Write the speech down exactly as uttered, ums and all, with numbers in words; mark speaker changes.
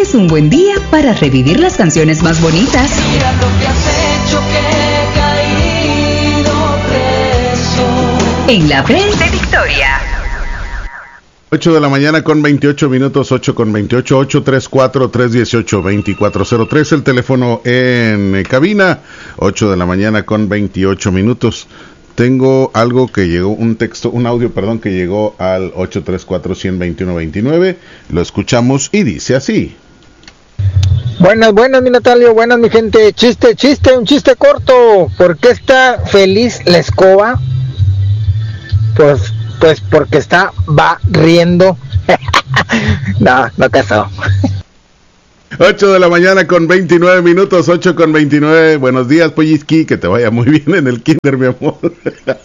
Speaker 1: es un buen día para revivir las canciones más bonitas.
Speaker 2: Mira lo que has hecho, que he caído preso.
Speaker 1: En la Bre de Victoria.
Speaker 3: ocho de la mañana con veintiocho minutos, ocho con veintiocho, ocho tres cuatro, tres uno ocho, dos cuatro cero tres, el teléfono en cabina, ocho de la mañana con veintiocho minutos. Tengo algo que llegó, un texto, un audio, perdón, que llegó al ocho tres cuatro, uno cero dos uno dos nueve, lo escuchamos y dice así.
Speaker 4: Buenas, buenas, mi Natalio, buenas, mi gente. Chiste, chiste, un chiste corto. ¿Por qué está feliz la escoba? Pues, pues porque está barriendo. No, no casó.
Speaker 3: ocho de la mañana con veintinueve minutos, ocho con veintinueve. Buenos días, Pollisqui, que te vaya muy bien en el kinder, mi amor.